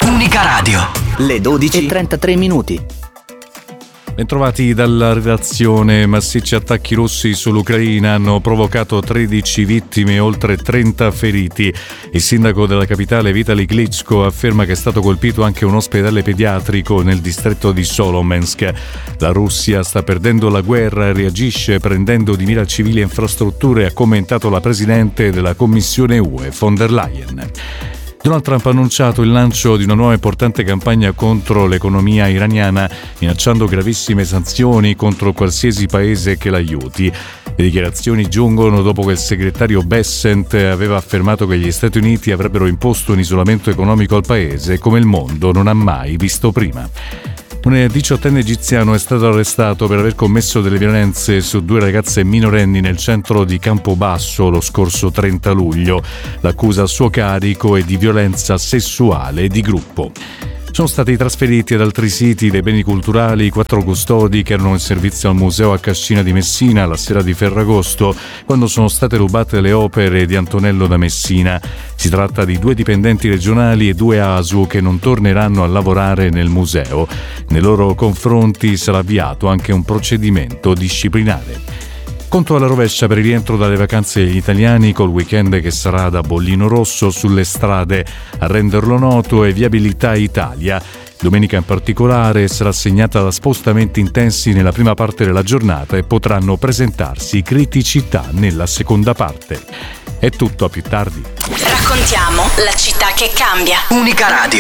Unica Radio. Le 12:33. Bentrovati dalla redazione. Massicci attacchi russi sull'Ucraina hanno provocato 13 vittime e oltre 30 feriti. Il sindaco della capitale Vitali Klitschko afferma che è stato colpito anche un ospedale pediatrico nel distretto di Solomensk. La Russia sta perdendo la guerra e reagisce prendendo di mira civili e infrastrutture, ha commentato la presidente della Commissione UE von der Leyen. Donald Trump ha annunciato il lancio di una nuova importante campagna contro l'economia iraniana, minacciando gravissime sanzioni contro qualsiasi paese che l'aiuti. Le dichiarazioni giungono dopo che il segretario Bessent aveva affermato che gli Stati Uniti avrebbero imposto un isolamento economico al paese come il mondo non ha mai visto prima. Un 18enne egiziano è stato arrestato per aver commesso delle violenze su 2 ragazze minorenni nel centro di Campobasso lo scorso 30 luglio. L'accusa a suo carico è di violenza sessuale di gruppo. Sono stati trasferiti ad altri siti dei beni culturali 4 custodi che erano in servizio al museo a Cascina di Messina la sera di Ferragosto, quando sono state rubate le opere di Antonello da Messina. Si tratta di 2 dipendenti regionali e 2 ASU che non torneranno a lavorare nel museo. Nei loro confronti sarà avviato anche un procedimento disciplinare. Conto alla rovescia per il rientro dalle vacanze degli italiani, col weekend che sarà da bollino rosso sulle strade. A renderlo noto è Viabilità Italia. Domenica in particolare sarà segnata da spostamenti intensi nella prima parte della giornata e potranno presentarsi criticità nella seconda parte. È tutto, a più tardi. Raccontiamo la città che cambia. Unica Radio.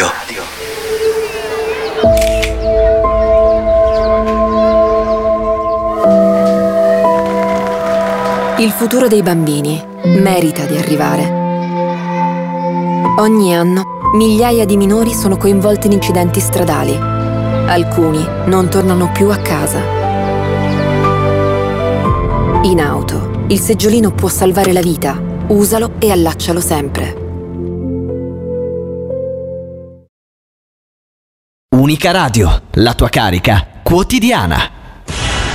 Il futuro dei bambini merita di arrivare. Ogni anno migliaia di minori sono coinvolti in incidenti stradali. Alcuni non tornano più a casa. In auto, il seggiolino può salvare la vita. Usalo e allaccialo sempre. Unica Radio, la tua carica quotidiana.